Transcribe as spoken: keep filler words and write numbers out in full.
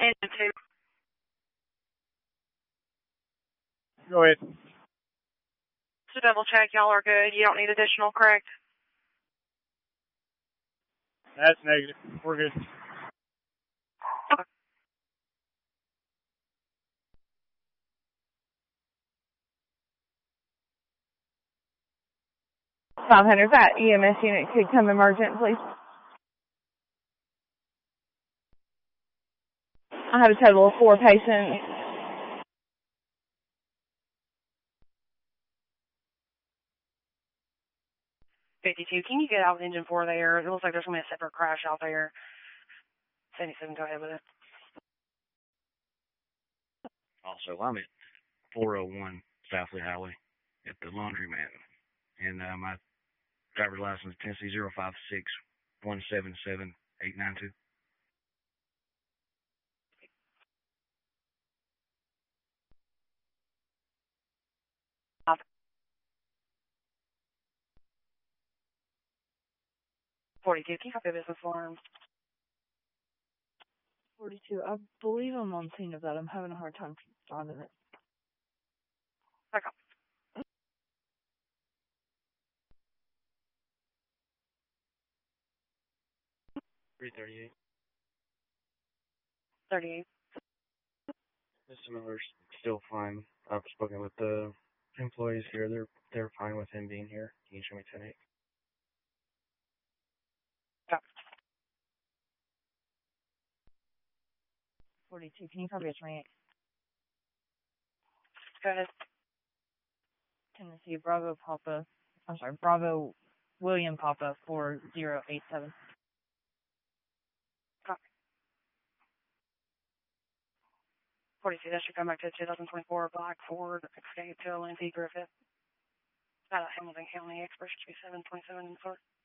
And two. Go ahead. To double check, y'all are good. You don't need additional, correct? That's negative. We're good. Okay. five hundred, that E M S unit could come emergent, please. I have a total of four patients. fifty-two, can you get out of engine four there? It looks like there's going to be a separate crash out there. seventy-seven, go ahead with it. Also, I'm at four oh one Southley Highway at the laundromat, and uh, my driver's license is Tennessee zero five six one seven seven eight nine two. forty-two, can you copy business form? forty-two, I believe I'm on scene of that. I'm having a hard time finding it. Back up. three thirty-eight. thirty-eight. Mister Miller's still fine. I've spoken with the employees here. They're they're fine with him being here. Can you show me ten eight? Yeah. forty-two, can you copy a twenty-eight? Go ahead. Tennessee Bravo Papa, I'm sorry, Bravo William Papa four zero eight seven. Copy. forty-two, that should come back to twenty twenty-four Black Ford Escape to Lindsay Griffith. Out of Hamilton County, expiration should be seven twenty-seven in sort.